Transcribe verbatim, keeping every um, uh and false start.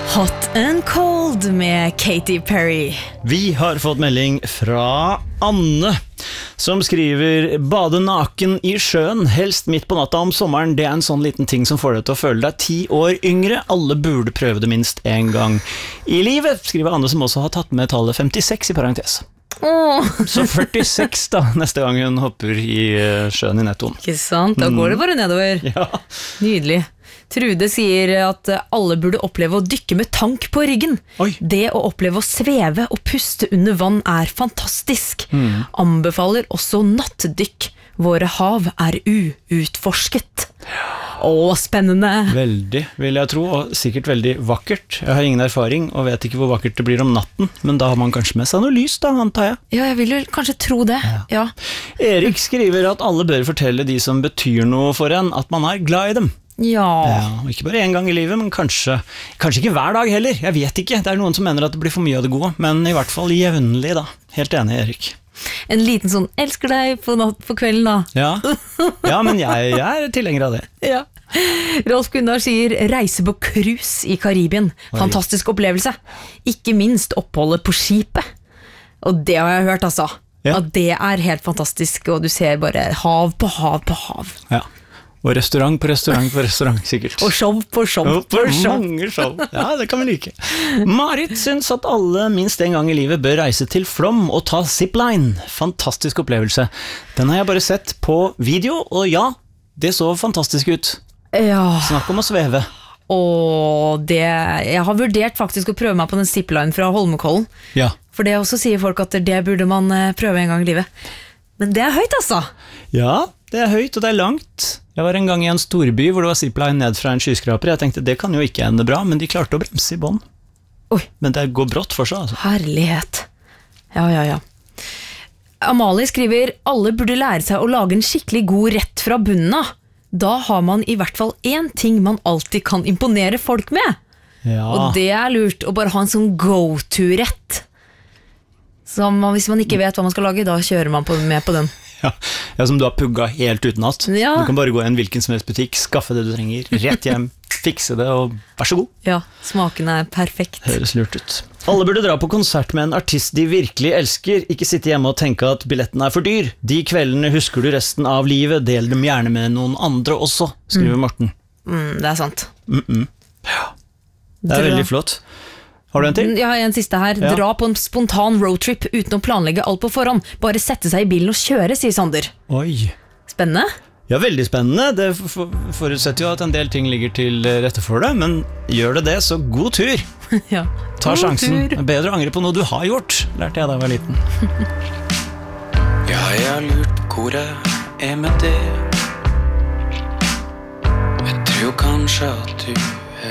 Hot and Cold med Katy Perry. Vi har fått melding fra Anne, som skriver: bade naken i sjøen, helst midt på natta om sommeren. Det er en sånn liten ting som får deg til å føle deg ti år yngre. Alle burde prøve det minst en gang i livet, skriver Anne, som også har tatt med tallet femtiseks i parentes. Åh. Så førtiseks da, neste gang hun hopper i sjøen i nettoen. Ikke sant, da går det bare nedover. Ja. Nydelig. Trude sier at alle burde oppleve å dykke med tank på ryggen. Oi. Det å oppleve å sveve og puste under vann er fantastisk. Mm. Anbefaler også nattdykk. Våre hav er uutforsket. Åh, spennende. Veldig, vil jeg tro, og sikkert veldig vakkert. Jeg har ingen erfaring og vet ikke hvor vakkert det blir om natten, men da har man kanskje med seg noe lys da, antar jeg. Ja, jeg vil jo kanskje tro det. Ja. Ja. Erik skriver at alle bør fortelle de som betyr noe for en, at man er glad i dem. Ja. Ja, ikke bare en gang i livet, men kanskje, kanskje ikke hver dag heller. Jeg vet ikke, det er noen som mener at det blir for mye av det gode, men i hvert fall jevnlig da. Helt enig, Erik. En liten sånn, elsker deg på, natt, på kvelden da. Ja, ja men jeg, jeg er tilhenger av det. Ja. Rolf Gunnar sier reise på cruise i Karibien. Fantastisk opplevelse. Ikke minst oppholdet på skipet. Og det har jeg hørt altså. Ja. At det er helt fantastisk, og du ser bare hav på hav på hav. Ja. Og restaurant på restaurant på restaurant, sikkert. Og show på show på show. Mange show. Ja, det kan vi like. Marit synes at alle minst en gang i livet bør reise til Flåm og ta zipline. Fantastisk opplevelse. Den har jeg bare sett på video, og ja, det så fantastisk ut. Ja. Snakk om å sveve. Og det, jeg har vurdert faktisk å prøve meg på den zipline fra Holmenkollen. Ja. For det også sier folk at det burde man prøve en gang i livet. Men det er høyt altså. Ja, det er høyt og det er langt. Jeg var en gang i en storby hvor det var zipline ned fra en skyskraper. Jeg tenkte, det kan jo ikke ende bra, men de klarte å bremse i bånd. Oi. Men det går brått for seg, altså. Herlighet. Ja, ja, ja. Amalie skriver, alle burde lære seg å lage en skikkelig god rett fra bunnen av. Da har man i hvert fall en ting man alltid kan imponere folk med. Ja. Og det er lurt å bare ha en sånn go-to-rett. Så hvis man ikke vet hva man skal lage, da kjører man på, med på den. Ja, ja, som du har pugga helt utenat. Ja. Du kan bare gå i en hvilken som helst butikk, skaffe det du trenger, rett hjem, fikse det, og vær så god. Ja, smaken er perfekt. Høres lurt ut. Alle burde dra på konsert med en artist de virkelig elsker, ikke sitte hjemme og tenke at billetten er for dyr. De kveldene husker du resten av livet, del dem gjerne med noen andre også, skriver mm. Morten. Mm, det er sant. Mm -mm. Ja, det er Dra. veldig flott. Har du en til? Jeg har en siste her. Ja. Dra på en spontan roadtrip uten å planlegge alt på forhånd. Bare sette seg i bilen og kjøre, sier Sander. Oi. Spennende? Ja, veldig spennende. Det forutsetter jo at en del ting ligger til rette for det, men gjør det det, så god tur. Ja. Ta god sjansen. Tur. Bedre å angre på noe du har gjort, lærte jeg da jeg var liten. Ja, jeg har lurt på hvor jeg er med det. Jeg tror kanskje at du